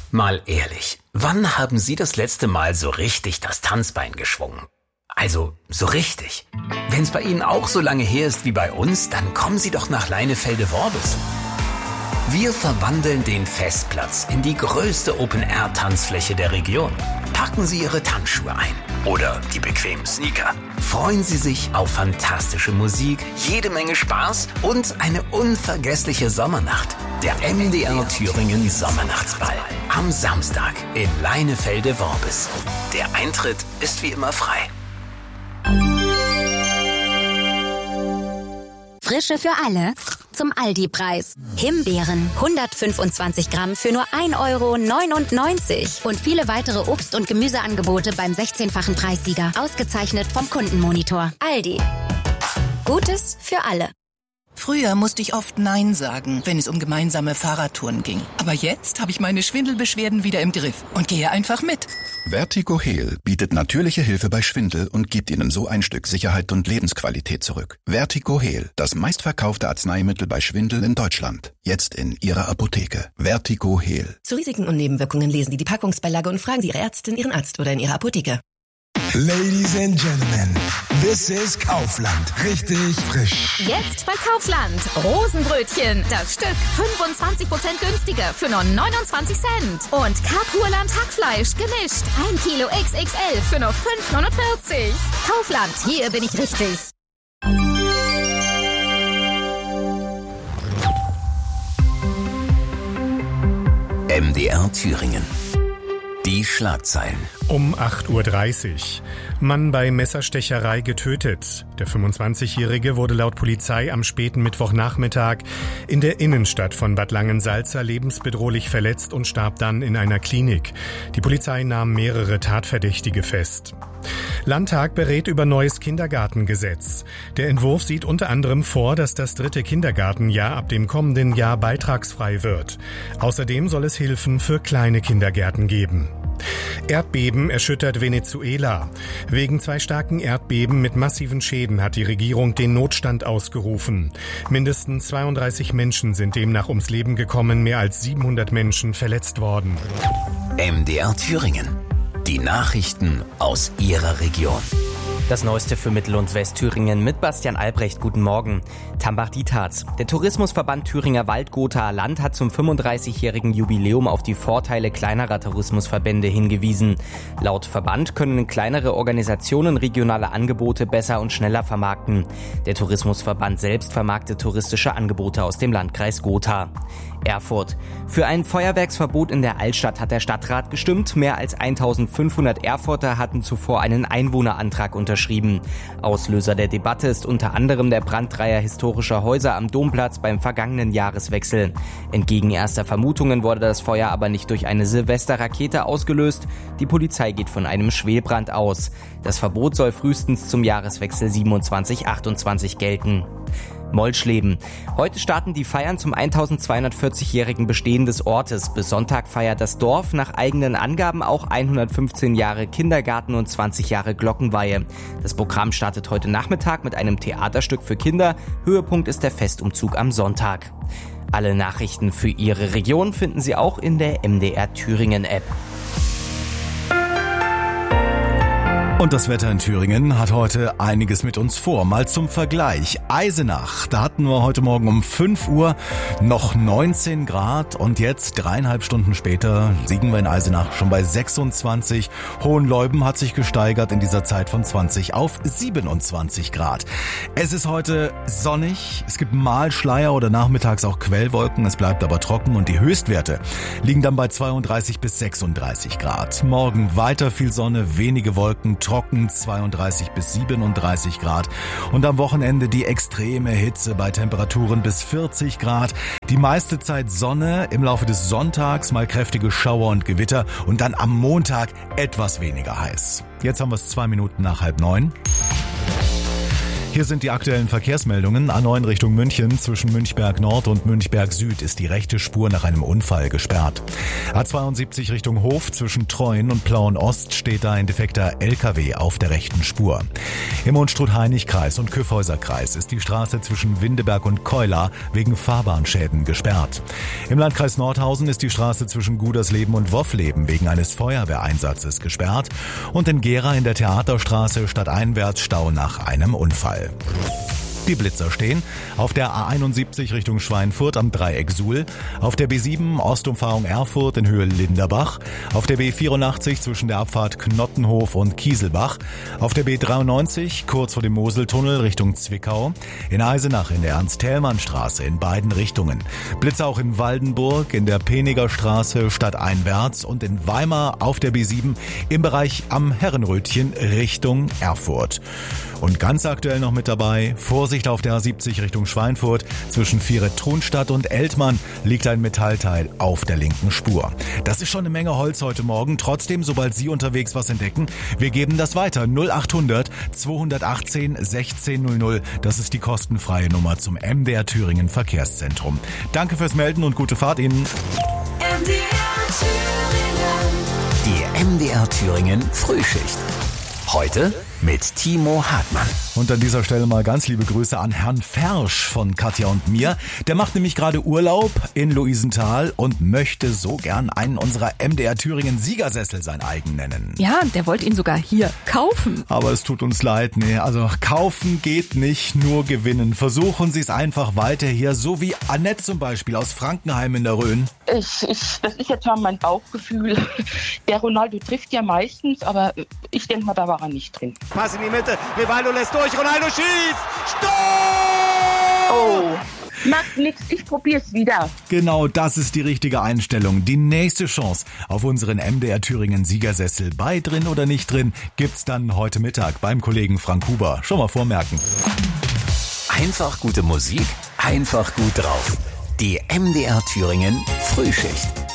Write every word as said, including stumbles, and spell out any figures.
Mal ehrlich, wann haben Sie das letzte Mal so richtig das Tanzbein geschwungen? Also, so richtig. Wenn's bei Ihnen auch so lange her ist wie bei uns, dann kommen Sie doch nach Leinefelde-Worbis. Wir verwandeln den Festplatz in die größte Open-Air-Tanzfläche der Region. Packen Sie Ihre Tanzschuhe ein oder die bequemen Sneaker. Freuen Sie sich auf fantastische Musik, jede Menge Spaß und eine unvergessliche Sommernacht. Der M D R Thüringen Sommernachtsball am Samstag in Leinefelde-Worbis. Der Eintritt ist wie immer frei. Frische für alle zum Aldi-Preis. Himbeeren hundertfünfundzwanzig Gramm für nur ein Euro neunundneunzig. Und viele weitere Obst- und Gemüseangebote beim sechzehnfachen Preissieger. Ausgezeichnet vom Kundenmonitor. Aldi. Gutes für alle. Früher musste ich oft Nein sagen, wenn es um gemeinsame Fahrradtouren ging. Aber jetzt habe ich meine Schwindelbeschwerden wieder im Griff und gehe einfach mit. Vertigo Heal bietet natürliche Hilfe bei Schwindel und gibt Ihnen so ein Stück Sicherheit und Lebensqualität zurück. Vertigo Heal, das meistverkaufte Arzneimittel bei Schwindel in Deutschland. Jetzt in Ihrer Apotheke. Vertigo Heal. Zu Risiken und Nebenwirkungen lesen Sie die Packungsbeilage und fragen Sie Ihre Ärztin, Ihren Arzt oder in Ihrer Apotheke. Ladies and Gentlemen, this is Kaufland. Richtig frisch. Jetzt bei Kaufland. Rosenbrötchen. Das Stück fünfundzwanzig Prozent günstiger für nur neunundzwanzig Cent. Und Kapurland Hackfleisch gemischt. ein Kilo X X L für nur fünf neunundvierzig. Kaufland, hier bin ich richtig. M D R Thüringen. Die Schlagzeilen. Um acht Uhr dreißig. Mann bei Messerstecherei getötet. Der fünfundzwanzigjährige wurde laut Polizei am späten Mittwochnachmittag in der Innenstadt von Bad Langensalza lebensbedrohlich verletzt und starb dann in einer Klinik. Die Polizei nahm mehrere Tatverdächtige fest. Landtag berät über neues Kindergartengesetz. Der Entwurf sieht unter anderem vor, dass das dritte Kindergartenjahr ab dem kommenden Jahr beitragsfrei wird. Außerdem soll es Hilfen für kleine Kindergärten geben. Erdbeben erschüttert Venezuela. Wegen zwei starken Erdbeben mit massiven Schäden hat die Regierung den Notstand ausgerufen. Mindestens zweiunddreißig Menschen sind demnach ums Leben gekommen, mehr als siebenhundert Menschen verletzt worden. M D R Thüringen. Die Nachrichten aus Ihrer Region. Das Neueste für Mittel- und Westthüringen mit Bastian Albrecht. Guten Morgen. Tambach-Dietharz. Der Tourismusverband Thüringer Wald-Gothaer Land hat zum fünfunddreißigjährigen Jubiläum auf die Vorteile kleinerer Tourismusverbände hingewiesen. Laut Verband können kleinere Organisationen regionale Angebote besser und schneller vermarkten. Der Tourismusverband selbst vermarktet touristische Angebote aus dem Landkreis Gotha. Erfurt. Für ein Feuerwerksverbot in der Altstadt hat der Stadtrat gestimmt. Mehr als eintausendfünfhundert Erfurter hatten zuvor einen Einwohnerantrag unterschrieben. Auslöser der Debatte ist unter anderem der Brand dreier historischer Häuser am Domplatz beim vergangenen Jahreswechsel. Entgegen erster Vermutungen wurde das Feuer aber nicht durch eine Silvesterrakete ausgelöst. Die Polizei geht von einem Schwelbrand aus. Das Verbot soll frühestens zum Jahreswechsel siebenundzwanzig achtundzwanzig gelten. Molschleben. Heute starten die Feiern zum eintausendzweihundertvierzigjährigen Bestehen des Ortes. Bis Sonntag feiert das Dorf nach eigenen Angaben auch hundertfünfzehn Jahre Kindergarten und zwanzig Jahre Glockenweihe. Das Programm startet heute Nachmittag mit einem Theaterstück für Kinder. Höhepunkt ist der Festumzug am Sonntag. Alle Nachrichten für Ihre Region finden Sie auch in der M D R Thüringen App. Und das Wetter in Thüringen hat heute einiges mit uns vor. Mal zum Vergleich. Eisenach, da hatten wir heute Morgen um fünf Uhr noch neunzehn Grad und jetzt dreieinhalb Stunden später liegen wir in Eisenach schon bei sechsundzwanzig. Hohenleuben hat sich gesteigert in dieser Zeit von zwanzig auf siebenundzwanzig Grad. Es ist heute sonnig, es gibt mal Schleier oder nachmittags auch Quellwolken, es bleibt aber trocken und die Höchstwerte liegen dann bei zweiunddreißig bis sechsunddreißig Grad. Morgen weiter viel Sonne, wenige Wolken, trocken zweiunddreißig bis siebenunddreißig Grad und am Wochenende die extreme Hitze bei Temperaturen bis vierzig Grad. Die meiste Zeit Sonne, im Laufe des Sonntags mal kräftige Schauer und Gewitter und dann am Montag etwas weniger heiß. Jetzt haben wir es zwei Minuten nach halb neun. Hier sind die aktuellen Verkehrsmeldungen. A neun Richtung München. Zwischen Münchberg Nord und Münchberg Süd ist die rechte Spur nach einem Unfall gesperrt. A zweiundsiebzig Richtung Hof. Zwischen Treuen und Plauen Ost steht da ein defekter L K W auf der rechten Spur. Im Unstrut-Hainich-Kreis und Kyffhäuser-Kreis ist die Straße zwischen Windeberg und Keular wegen Fahrbahnschäden gesperrt. Im Landkreis Nordhausen ist die Straße zwischen Gudersleben und Woffleben wegen eines Feuerwehreinsatzes gesperrt. Und in Gera in der Theaterstraße stadteinwärts Stau nach einem Unfall. Die Blitzer stehen auf der A einundsiebzig Richtung Schweinfurt am Dreieck Suhl, auf der B sieben Ostumfahrung Erfurt in Höhe Linderbach, auf der B vierundachtzig zwischen der Abfahrt Knottenhof und Kieselbach, auf der B dreiundneunzig kurz vor dem Moseltunnel Richtung Zwickau, in Eisenach in der Ernst-Thälmann-Straße in beiden Richtungen, Blitzer auch in Waldenburg in der Peniger Straße stadteinwärts und in Weimar auf der B sieben im Bereich am Herrenrötchen Richtung Erfurt. Und ganz aktuell noch mit dabei, Vorsicht auf der A siebzig Richtung Schweinfurt. Zwischen Vieret-Trunstadt und Eltmann liegt ein Metallteil auf der linken Spur. Das ist schon eine Menge Holz heute Morgen. Trotzdem, sobald Sie unterwegs was entdecken, wir geben das weiter. null achthundert zweihundertachtzehn sechzehn null null. Das ist die kostenfreie Nummer zum M D R Thüringen Verkehrszentrum. Danke fürs Melden und gute Fahrt Ihnen. M D R Thüringen. Die M D R Thüringen Frühschicht. Heute mit Timo Hartmann. Und an dieser Stelle mal ganz liebe Grüße an Herrn Fersch von Katja und mir. Der macht nämlich gerade Urlaub in Luisenthal und möchte so gern einen unserer M D R Thüringen Siegersessel sein eigen nennen. Ja, der wollte ihn sogar hier kaufen. Aber es tut uns leid, nee, also kaufen geht nicht, nur gewinnen. Versuchen Sie es einfach weiter hier, so wie Annette zum Beispiel aus Frankenheim in der Rhön. Ich, ich, das ist jetzt mal mein Bauchgefühl. Der Ronaldo trifft ja meistens, aber ich denke mal, da war er nicht drin. Pass in die Mitte, Rivaldo lässt durch, Ronaldo schießt! Stopp! Oh, macht nix, ich probier's wieder. Genau, das ist die richtige Einstellung. Die nächste Chance auf unseren M D R Thüringen Siegersessel, bei drin oder nicht drin, gibt's dann heute Mittag beim Kollegen Frank Huber. Schon mal vormerken. Einfach gute Musik, einfach gut drauf. Die M D R Thüringen Frühschicht.